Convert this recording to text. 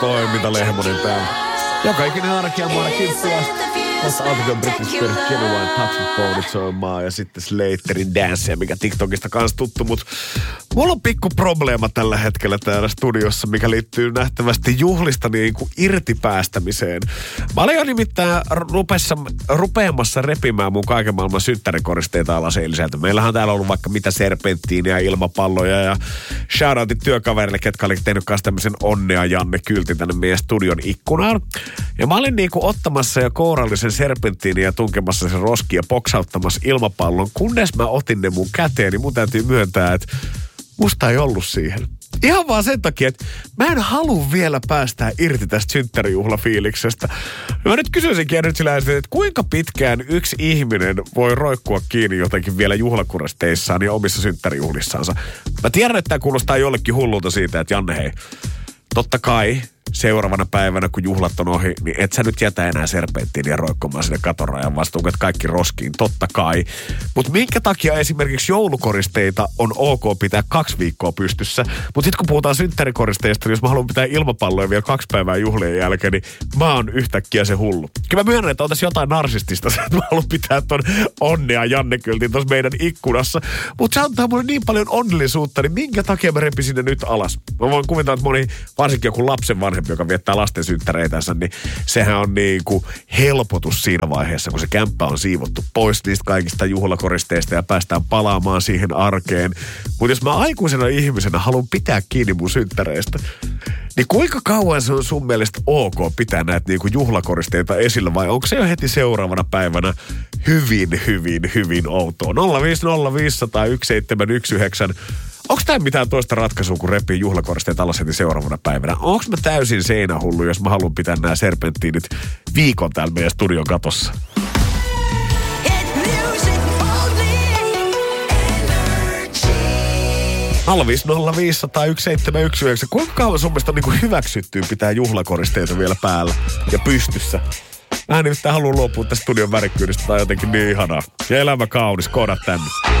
toiminta Lehmonen täällä. Joka ikinen arkia maana 10 asti. Tuossa Autogon British Spirit, Genuine, Touch Bone soimaa ja sitten Slaterin Dance, mikä TikTokista kanssa tuttu, mutta mulla on pikku probleema tällä hetkellä täällä studiossa, mikä liittyy nähtävästi juhlista niin kuin irtipäästämiseen. Mä olin jo nimittäin rupeamassa repimään mun kaiken maailman synttärikoristeita alas eiliseltä. Meillähän on täällä ollut vaikka mitä serpenttiiniä, ilmapalloja ja shoutoutit työkaverille, ketkä oli tehnyt kanssa tämmöisen onnea Janne-kyltin tänne meidän studion ikkunaan. Ja mä olin niinku ottamassa ja kourallisen serpenttiiniä ja tunkemassa sen roskiin ja poksauttamassa ilmapallon. Kunnes mä otin ne mun käteen, niin mun täytyy myöntää, että musta ei ollut siihen. Ihan vaan sen takia, että mä en halua vielä päästää irti tästä synttärijuhlafiiliksestä. Mä nyt kysyisinkin nyt sillä, että kuinka pitkään yksi ihminen voi roikkua kiinni jotenkin vielä juhlakuristeissaan ja omissa synttärijuhlissaansa. Mä tiedän, että tämä kuulostaa jollekin hullulta siitä, että Janne hei, totta kai seuraavana päivänä, kun juhlat on ohi, niin et sä nyt jätä enää serpenttiin ja roikkomaan sinne katorajan vastuun, että kaikki roskiin, totta kai. Mutta minkä takia esimerkiksi joulukoristeita on ok pitää 2 viikkoa pystyssä, mutta sitten kun puhutaan synttärikoristeista, niin jos mä haluan pitää ilmapalloja vielä 2 päivää juhlien jälkeen, niin mä oon yhtäkkiä se hullu. Kyllä mä myönnän, että on tässä jotain narsistista, että mä haluan pitää ton onnea Janne-kyltin tuossa meidän ikkunassa, mutta se antaa mulle niin paljon onnellisuutta, niin minkä takia mä repisin ne nyt alas? Mä voin kuvitella, että moni, varsinkin joku lapsen vanhempi, joka viettää lasten synttäreitänsä, niin sehän on niin kuin helpotus siinä vaiheessa, kun se kämppä on siivottu pois niistä kaikista juhlakoristeista ja päästään palaamaan siihen arkeen. Mutta jos mä aikuisena ihmisenä haluan pitää kiinni mun synttäreistä, niin kuinka kauan se on sun mielestä ok pitää näitä niin kuin juhlakoristeita esillä vai onko se jo heti seuraavana päivänä hyvin outoa? 050501719. Onko tämä mitään toista ratkaisua, kun repii juhlakoristeet alas heti seuraavana päivänä? Onko mä täysin seinähullu, jos mä haluan pitää nämä serpenttiinit viikon täällä meidän studion katossa? 050501719. Kuinka kauan sun mielestä on niin kuin hyväksyttyä pitää juhlakoristeita vielä päällä ja pystyssä? Mä nimittäin haluan luopua tästä studion värikkyydestä tai jotenkin niin ihanaa. Ja elämä kaunis, koodat tänne.